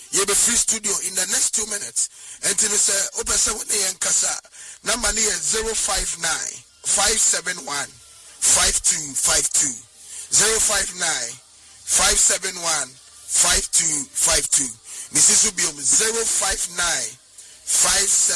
You be free studio in the next 2 minutes. And to say, Opesa Kasa, number near 059 571 5252. 059 571 5252. Mrs. Ubium 059 571